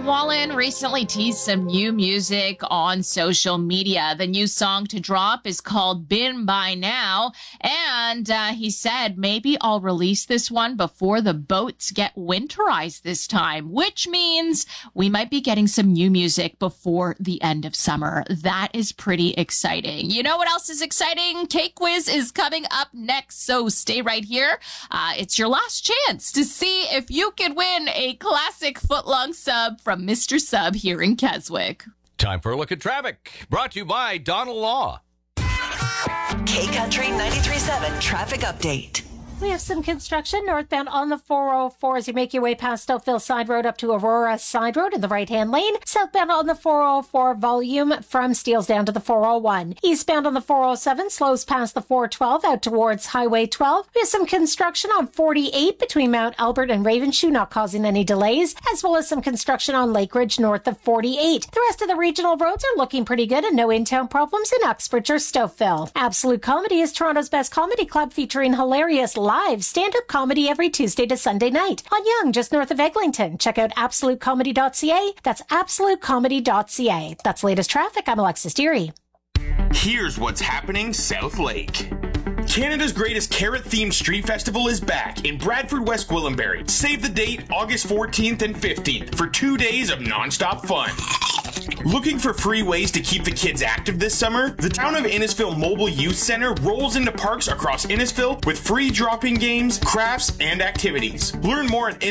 Wallen recently teased some new music on social media. The new song to drop is called Been By Now. And he said, maybe I'll release this one before the boats get winterized this time, which means we might be getting some new music before the end of summer. That is pretty exciting. You know what else is exciting? K-Quiz is coming up next, so stay right here. It's your last chance to see if you could win a classic footlong sub from Mr. Sub here in Keswick. Time for a look at traffic, brought to you by Donald Law. K-Country 93.7 Traffic Update. We have some construction northbound on the 404 as you make your way past Oakville Side Road up to Aurora Side Road in the right-hand lane. Southbound on the 404 volume from Steeles down to the 401. Eastbound on the 407 slows past the 412 out towards Highway 12. We have some construction on 48 between Mount Albert and Ravenshoe, not causing any delays, as well as some construction on Lake Ridge north of 48. The rest of the regional roads are looking pretty good and no in-town problems in Uxbridge or Stouffville. Absolute Comedy is Toronto's best comedy club featuring hilarious live stand-up comedy every Tuesday to Sunday night on Yonge, just north of Eglinton. Check out absolutecomedy.ca. That's absolutecomedy.ca. That's latest traffic. I'm Alexis Deary. Here's what's happening South Lake. Canada's greatest carrot-themed street festival is back in Bradford, West Gwillimbury. Save the date, August 14th and 15th, for 2 days of non-stop fun. Looking for free ways to keep the kids active this summer? The Town of Innisfil Mobile Youth Center rolls into parks across Innisfil with free drop-in games, crafts, and activities. Learn more at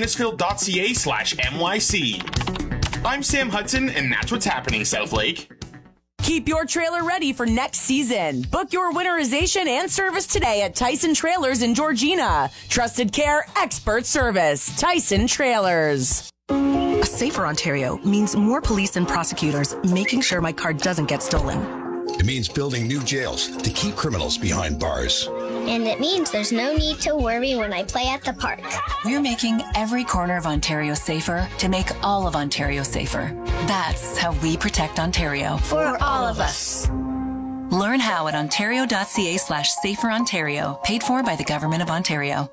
innisfil.ca/MYC. I'm Sam Hudson, and that's what's happening, South Lake. Keep your trailer ready for next season. Book your winterization and service today at Tyson Trailers in Georgina. Trusted care, expert service. Tyson Trailers. A safer Ontario means more police and prosecutors making sure my car doesn't get stolen. It means building new jails to keep criminals behind bars. And it means there's no need to worry when I play at the park. We're making every corner of Ontario safer to make all of Ontario safer. That's how we protect Ontario. For all of us. Learn how at ontario.ca/saferontario. Paid for by the Government of Ontario.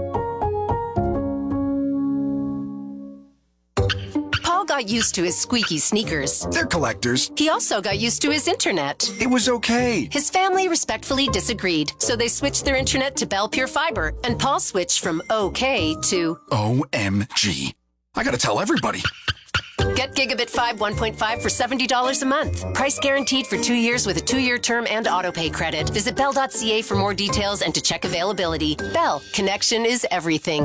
Paul got used to his squeaky sneakers. They're collectors. He also got used to his internet. It was okay. His family respectfully disagreed, so they switched their internet to Bell Pure Fiber, and Paul switched from okay to OMG. I gotta tell everybody. Get Gigabit 5 1.5 for $70 a month. Price guaranteed for 2 years with a 2-year term and autopay credit. Visit bell.ca for more details and to check availability. Bell, connection is everything.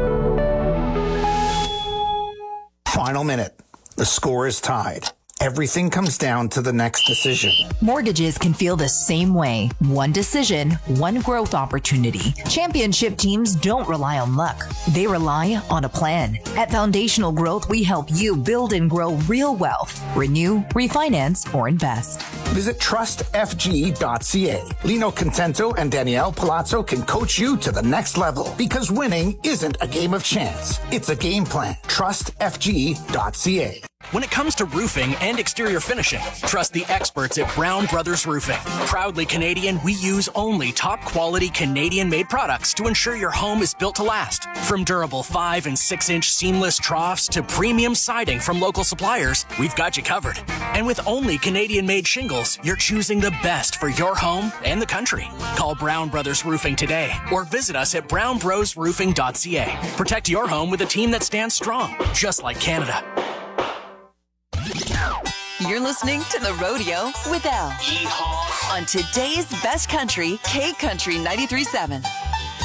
Final minute. The score is tied. Everything comes down to the next decision. Mortgages can feel the same way. One decision, one growth opportunity. Championship teams don't rely on luck. They rely on a plan. At Foundational Growth, we help you build and grow real wealth. Renew, refinance, or invest. Visit trustfg.ca. Lino Contento and Danielle Palazzo can coach you to the next level because winning isn't a game of chance. It's a game plan. Trustfg.ca. When it comes to roofing and exterior finishing, trust the experts at Brown Brothers Roofing. Proudly Canadian, we use only top-quality Canadian-made products to ensure your home is built to last. From durable 5- and 6-inch seamless troughs to premium siding from local suppliers, we've got you covered. And with only Canadian-made shingles, you're choosing the best for your home and the country. Call Brown Brothers Roofing today or visit us at brownbrosroofing.ca. Protect your home with a team that stands strong, just like Canada. You're listening to The Rodeo with Elle. On today's best country, K-Country 93.7.